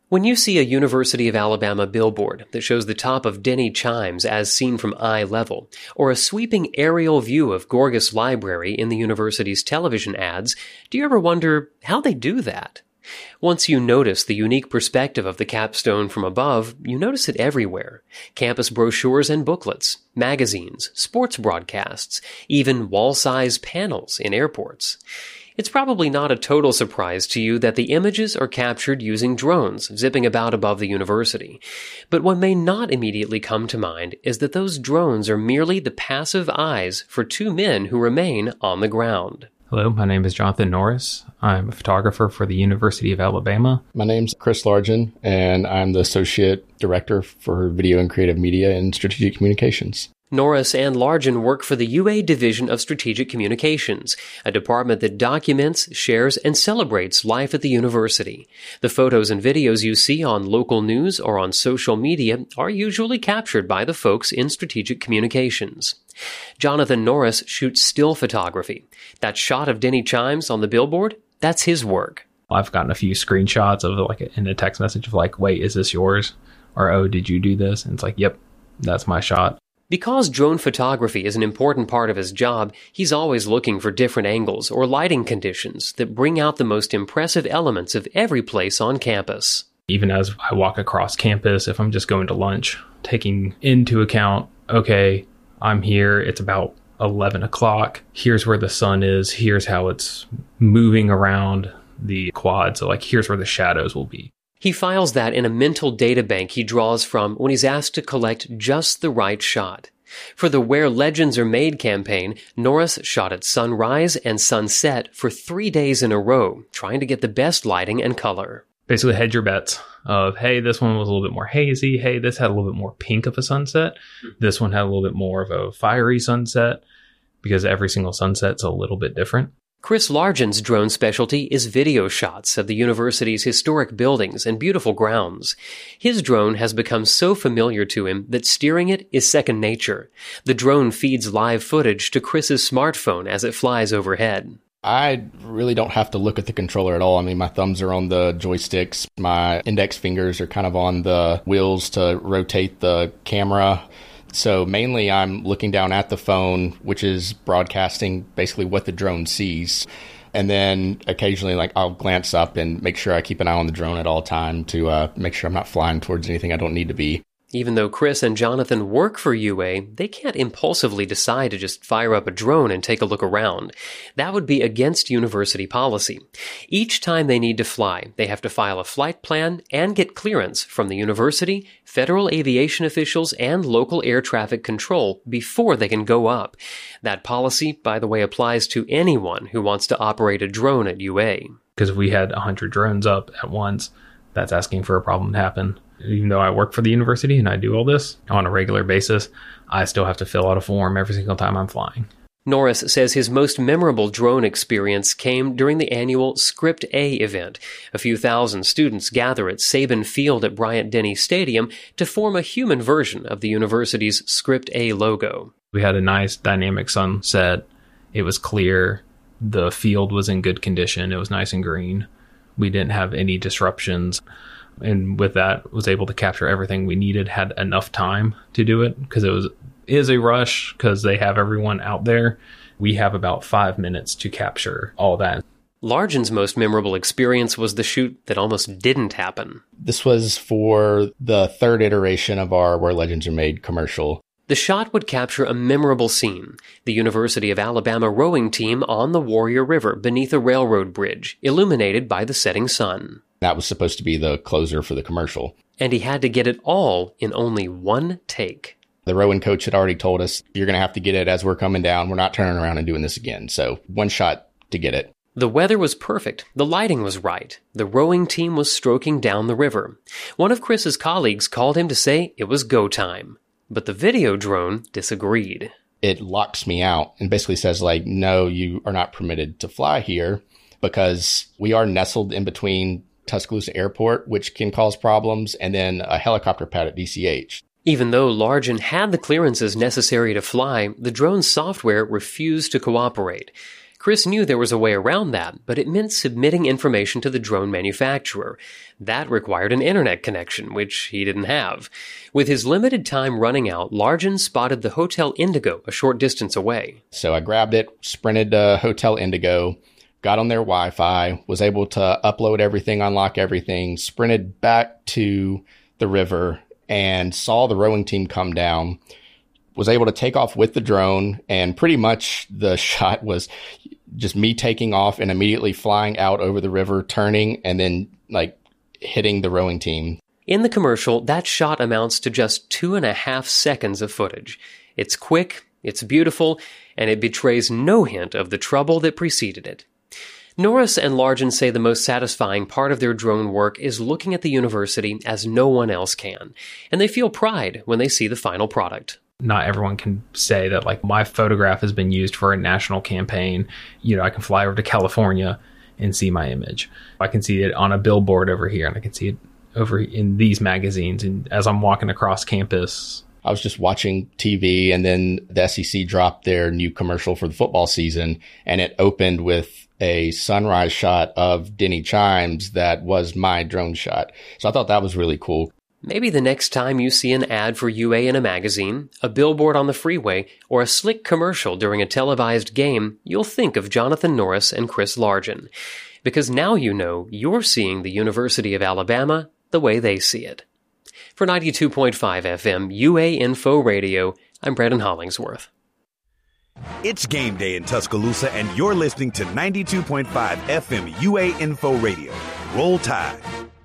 When you see a University of Alabama billboard that shows the top of Denny Chimes as seen from eye level, or a sweeping aerial view of Gorgas Library in the university's television ads, do you ever wonder how they do that? Once you notice the unique perspective of the capstone from above, you notice it everywhere. Campus brochures and booklets, magazines, sports broadcasts, even wall-size panels in airports. It's probably not a total surprise to you that the images are captured using drones zipping about above the university. But what may not immediately come to mind is that those drones are merely the passive eyes for two men who remain on the ground. Hello, my name is Jonathan Norris. I'm a photographer for the University of Alabama. My name's Chris Largen, and I'm the Associate Director for Video and Creative Media and Strategic Communications. Norris and Largen work for the UA Division of Strategic Communications, a department that documents, shares, and celebrates life at the university. The photos and videos you see on local news or on social media are usually captured by the folks in Strategic Communications. Jonathan Norris shoots still photography. That shot of Denny Chimes on the billboard, that's his work. I've gotten a few screenshots of in a text message of wait, is this yours? Or, oh, did you do this? And it's yep, that's my shot. Because drone photography is an important part of his job, he's always looking for different angles or lighting conditions that bring out the most impressive elements of every place on campus. Even as I walk across campus, if I'm just going to lunch, taking into account, okay, I'm here, it's about 11 o'clock, here's where the sun is, here's how it's moving around the quad, so here's where the shadows will be. He files that in a mental data bank he draws from when he's asked to collect just the right shot. For the Where Legends Are Made campaign, Norris shot at sunrise and sunset for 3 days in a row, trying to get the best lighting and color. Basically, hedge your bets of, hey, this one was a little bit more hazy. Hey, this had a little bit more pink of a sunset. This one had a little bit more of a fiery sunset, because every single sunset's a little bit different. Chris Largen's drone specialty is video shots of the university's historic buildings and beautiful grounds. His drone has become so familiar to him that steering it is second nature. The drone feeds live footage to Chris's smartphone as it flies overhead. I really don't have to look at the controller at all. I mean, my thumbs are on the joysticks. My index fingers are kind of on the wheels to rotate the camera. So mainly I'm looking down at the phone, which is broadcasting basically what the drone sees. And then occasionally I'll glance up and make sure I keep an eye on the drone at all time to make sure I'm not flying towards anything I don't need to be. Even though Chris and Jonathan work for UA, they can't impulsively decide to just fire up a drone and take a look around. That would be against university policy. Each time they need to fly, they have to file a flight plan and get clearance from the university, federal aviation officials, and local air traffic control before they can go up. That policy, by the way, applies to anyone who wants to operate a drone at UA. Because if we had 100 drones up at once, that's asking for a problem to happen. Even though I work for the university and I do all this on a regular basis, I still have to fill out a form every single time I'm flying. Norris says his most memorable drone experience came during the annual Script A event. A few thousand students gather at Sabin Field at Bryant-Denny Stadium to form a human version of the university's Script A logo. We had a nice dynamic sunset. It was clear. The field was in good condition. It was nice and green. We didn't have any disruptions. And with that, was able to capture everything we needed, had enough time to do it, because it is a rush, because they have everyone out there. We have about 5 minutes to capture all that. Largen's most memorable experience was the shoot that almost didn't happen. This was for the third iteration of our Where Legends Are Made commercial. The shot would capture a memorable scene, the University of Alabama rowing team on the Warrior River beneath a railroad bridge, illuminated by the setting sun. That was supposed to be the closer for the commercial. And he had to get it all in only one take. The rowing coach had already told us, you're going to have to get it as we're coming down. We're not turning around and doing this again. So one shot to get it. The weather was perfect. The lighting was right. The rowing team was stroking down the river. One of Chris's colleagues called him to say it was go time. But the video drone disagreed. It locks me out and basically says, no, you are not permitted to fly here because we are nestled in between Tuscaloosa Airport, which can cause problems, and then a helicopter pad at DCH. Even though Largen had the clearances necessary to fly, the drone's software refused to cooperate. Chris knew there was a way around that, but it meant submitting information to the drone manufacturer. That required an internet connection, which he didn't have. With his limited time running out, Largent spotted the Hotel Indigo a short distance away. So I grabbed it, sprinted to Hotel Indigo, got on their Wi-Fi, was able to upload everything, unlock everything, sprinted back to the river, and saw the rowing team come down. Was able to take off with the drone, and pretty much the shot was just me taking off and immediately flying out over the river, turning, and then hitting the rowing team. In the commercial, that shot amounts to just 2.5 seconds of footage. It's quick, it's beautiful, and it betrays no hint of the trouble that preceded it. Norris and Largent say the most satisfying part of their drone work is looking at the university as no one else can, and they feel pride when they see the final product. Not everyone can say that, my photograph has been used for a national campaign. I can fly over to California and see my image. I can see it on a billboard over here, and I can see it over in these magazines. And as I'm walking across campus, I was just watching TV, and then the SEC dropped their new commercial for the football season, and it opened with a sunrise shot of Denny Chimes that was my drone shot. So I thought that was really cool. Maybe the next time you see an ad for UA in a magazine, a billboard on the freeway, or a slick commercial during a televised game, you'll think of Jonathan Norris and Chris Largent. Because now you know you're seeing the University of Alabama the way they see it. For 92.5 FM UA Info Radio, I'm Brandon Hollingsworth. It's game day in Tuscaloosa, and you're listening to 92.5 FM UA Info Radio. Roll Tide.